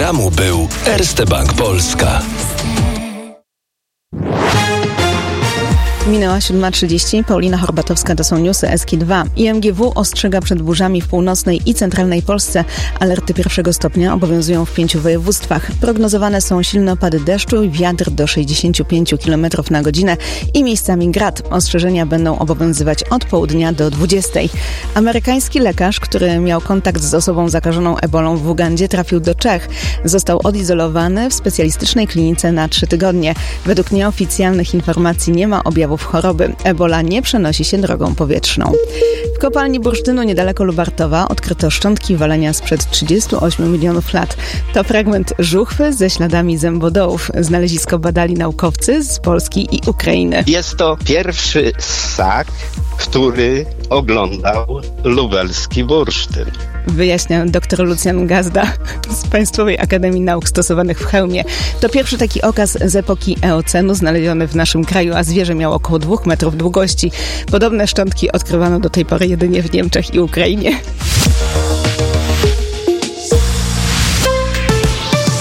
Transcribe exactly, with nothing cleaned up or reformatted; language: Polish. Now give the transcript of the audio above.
programu był Erste Bank Polska. Minęła siódma trzydzieści. Paulina Horbatowska, to są newsy S K dwa. I M G W ostrzega przed burzami w północnej i centralnej Polsce. Alerty pierwszego stopnia obowiązują w pięciu województwach. Prognozowane są silne opady deszczu i wiatr do sześćdziesiąt pięć kilometrów na godzinę i miejscami grad. Ostrzeżenia będą obowiązywać od południa do dwudziestej. Amerykański lekarz, który miał kontakt z osobą zakażoną ebolą w Ugandzie, trafił do Czech. Został odizolowany w specjalistycznej klinice na trzy tygodnie. Według nieoficjalnych informacji nie ma objawów choroby. Ebola nie przenosi się drogą powietrzną. W kopalni bursztynu niedaleko Lubartowa odkryto szczątki walenia sprzed trzydziestu ośmiu milionów lat. To fragment żuchwy ze śladami zębodołów. Znalezisko badali naukowcy z Polski i Ukrainy. Jest to pierwszy ssak, który oglądał lubelski bursztyn. Wyjaśnia dr Lucjan Gazda z Państwowej Akademii Nauk Stosowanych w Chełmie. To pierwszy taki okaz z epoki eocenu znaleziony w naszym kraju, a zwierzę miało około dwóch metrów długości. Podobne szczątki odkrywano do tej pory jedynie w Niemczech i Ukrainie.